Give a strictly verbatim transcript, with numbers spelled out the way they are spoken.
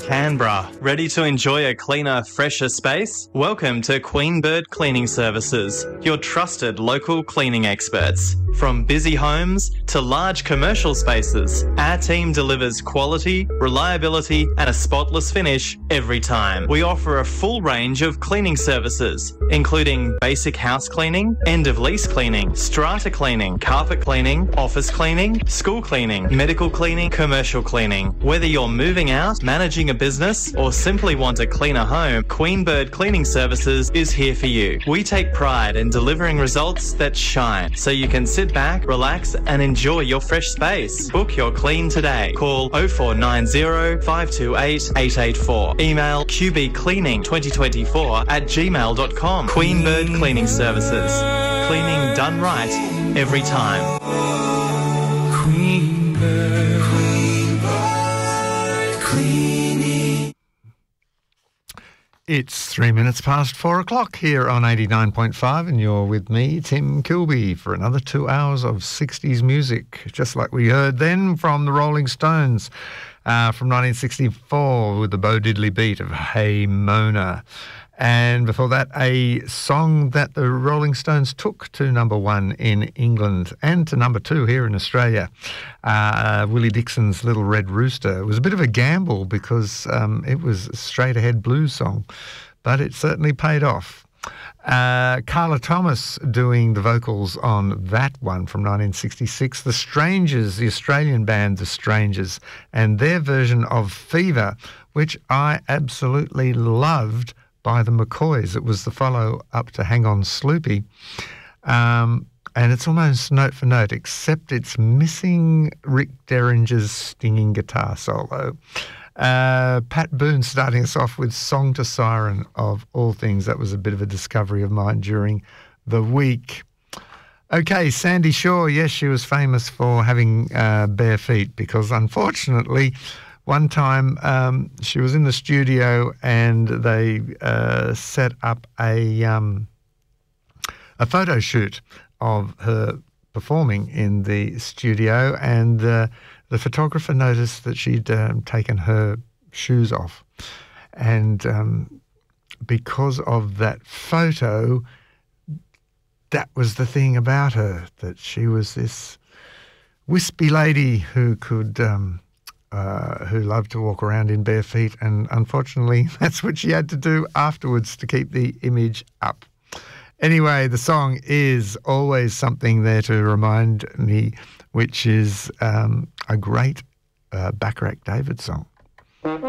Canberra. Ready to enjoy a cleaner, fresher space? Welcome to Queen Bird Cleaning Services, your trusted local cleaning experts. From busy homes to large commercial spaces, our team delivers quality, reliability and a spotless finish every time. We offer a full range of cleaning services, including basic house cleaning, end-of-lease cleaning, strata cleaning, carpet cleaning, office cleaning, school cleaning, medical cleaning, commercial cleaning. Whether you're moving out, managing a business or simply want a cleaner home, Queen Bird Cleaning Services is here for you. We take pride in delivering results that shine, so you can sit back, relax and enjoy your fresh space. Book your clean today. Call oh four nine oh, five two eight, eight eight four. Email q b cleaning twenty twenty-four at gmail dot com. Queen Bird Cleaning Services. Cleaning done right every time. Queen Bird, Queen Bird Cleaning. It's three minutes past four o'clock here on eighty-nine point five, and you're with me, Tim Kilby, for another two hours of sixties music, just like we heard then from the Rolling Stones uh, from nineteen sixty-four with the Bo Diddley beat of Hey Mona. And before that, a song that the Rolling Stones took to number one in England and to number two here in Australia. Uh, Willie Dixon's Little Red Rooster. It was a bit of a gamble because um, it was a straight-ahead blues song, but it certainly paid off. Uh, Carla Thomas doing the vocals on that one from nineteen sixty-six. The Strangers, the Australian band The Strangers, and their version of Fever, which I absolutely loved, by the McCoys. It was the follow-up to Hang On Sloopy. Um, and it's almost note for note, except it's missing Rick Derringer's stinging guitar solo. Uh, Pat Boone starting us off with Song to Siren, of all things. That was a bit of a discovery of mine during the week. Okay, Sandy Shaw, yes, she was famous for having uh, bare feet because, unfortunately, one time um, she was in the studio and they uh, set up a um, a photo shoot of her performing in the studio, and uh, the photographer noticed that she'd um, taken her shoes off. And um, because of that photo, that was the thing about her, that she was this wispy lady who could... Um, Uh, who loved to walk around in bare feet, and unfortunately that's what she had to do afterwards to keep the image up. Anyway, the song is Always Something There to Remind Me, which is um, a great uh, Bacharach David song.